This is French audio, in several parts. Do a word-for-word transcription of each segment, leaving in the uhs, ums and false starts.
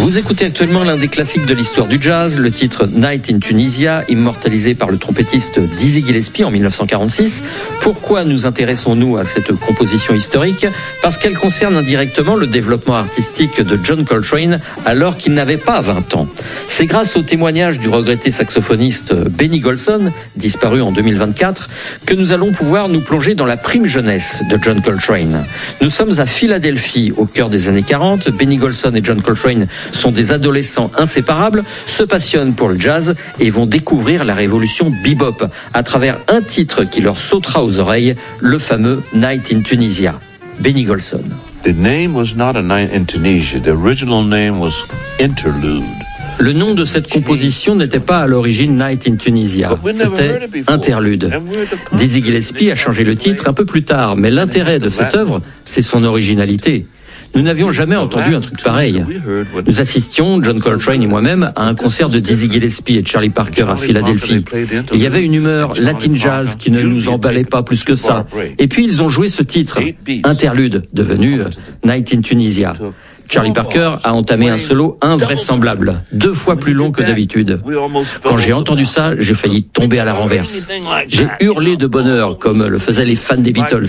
Vous écoutez actuellement l'un des classiques de l'histoire du jazz, le titre Night in Tunisia, immortalisé par le trompettiste Dizzy Gillespie en mille neuf cent quarante-six. Pourquoi nous intéressons-nous à cette composition historique ? Parce qu'elle concerne indirectement le développement artistique de John Coltrane alors qu'il n'avait pas vingt ans. C'est grâce au témoignage du regretté saxophoniste Benny Golson, disparu en deux mille vingt-quatre, que nous allons pouvoir nous plonger dans la prime jeunesse de John Coltrane. Nous sommes à Philadelphie, au cœur des années quarante. Benny Golson et John Coltrane sont des adolescents inséparables, se passionnent pour le jazz et vont découvrir la révolution bebop à travers un titre qui leur sautera aux oreilles, le fameux Night in Tunisia. Benny Golson. The name was not a night in Tunisia. The original name was Interlude. Le nom de cette composition n'était pas à l'origine Night in Tunisia, c'était Interlude. Dizzy Gillespie a changé le titre un peu plus tard, mais l'intérêt de cette œuvre, c'est son originalité. Nous n'avions jamais entendu un truc pareil. Nous assistions, John Coltrane et moi-même, à un concert de Dizzy Gillespie et Charlie Parker à Philadelphie. Il y avait une humeur latin jazz qui ne nous emballait pas plus que ça. Et puis ils ont joué ce titre, Interlude, devenu Night in Tunisia. Charlie Parker a entamé un solo invraisemblable, deux fois plus long que d'habitude. Quand j'ai entendu ça, j'ai failli tomber à la renverse. J'ai hurlé de bonheur, comme le faisaient les fans des Beatles.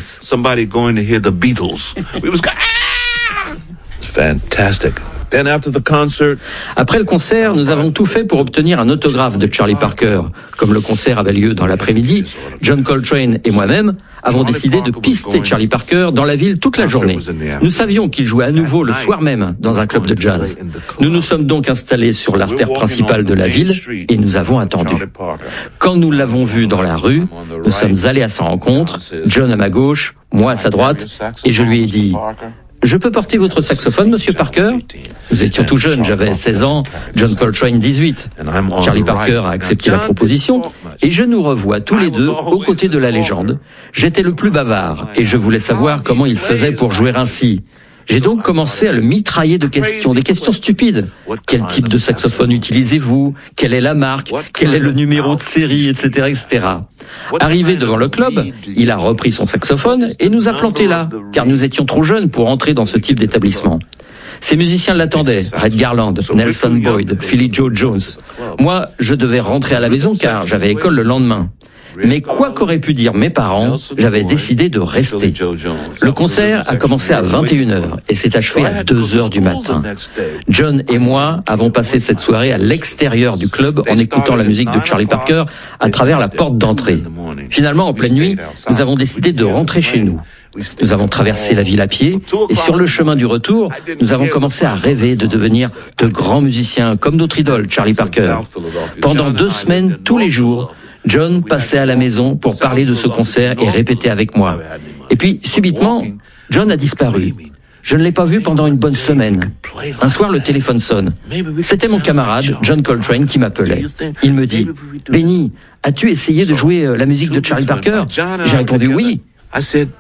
Fantastic. Then after the concert, Après le concert, nous avons tout fait pour obtenir un autographe de Charlie Parker. Comme le concert avait lieu dans l'après-midi, John Coltrane et moi-même avons décidé de pister Charlie Parker dans la ville toute la journée. Nous savions qu'il jouait à nouveau le soir même dans un club de jazz. Nous nous sommes donc installés sur l'artère principale de la ville et nous avons attendu. Quand nous l'avons vu dans la rue, nous sommes allés à sa rencontre, John à ma gauche, moi à sa droite, et je lui ai dit: je peux porter votre saxophone, monsieur Parker ? Nous étions tout jeunes, j'avais seize ans, John Coltrane dix-huit. Charlie Parker a accepté la proposition et je nous revois tous les deux aux côtés de la légende. J'étais le plus bavard et je voulais savoir comment il faisait pour jouer ainsi. J'ai donc commencé à le mitrailler de questions, des questions stupides. Quel type de saxophone utilisez-vous ? Quelle est la marque ? Quel est le numéro de série, et cetera, et cetera. Arrivé devant le club, il a repris son saxophone et nous a plantés là, car nous étions trop jeunes pour entrer dans ce type d'établissement. Ces musiciens l'attendaient, Red Garland, Nelson Boyd, Philly Joe Jones. Moi, je devais rentrer à la maison car j'avais école le lendemain. Mais quoi qu'auraient pu dire mes parents, j'avais décidé de rester. Le concert a commencé à vingt et une heures et s'est achevé à deux heures du matin. John et moi avons passé cette soirée à l'extérieur du club en écoutant la musique de Charlie Parker à travers la porte d'entrée. Finalement, en pleine nuit, nous avons décidé de rentrer chez nous. Nous avons traversé la ville à pied et sur le chemin du retour, nous avons commencé à rêver de devenir de grands musiciens comme notre idole Charlie Parker. Pendant deux semaines, tous les jours, John passait à la maison pour parler de ce concert et répéter avec moi. Et puis, subitement, John a disparu. Je ne l'ai pas vu pendant une bonne semaine. Un soir, le téléphone sonne. C'était mon camarade, John Coltrane, qui m'appelait. Il me dit: « Benny, as-tu essayé de jouer la musique de Charlie Parker ?» J'ai répondu « Oui ». «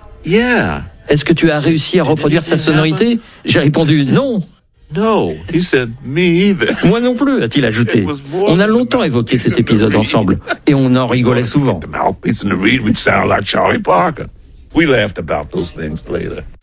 Est-ce que tu as réussi à reproduire sa sonorité ?» J'ai répondu « Non ». no, he said, me either. Moi non plus, a-t-il ajouté. On a longtemps évoqué cet épisode ensemble, et on en rigolait souvent. The mouthpiece and the reed would sound like Charlie Parker. We laughed about those things later.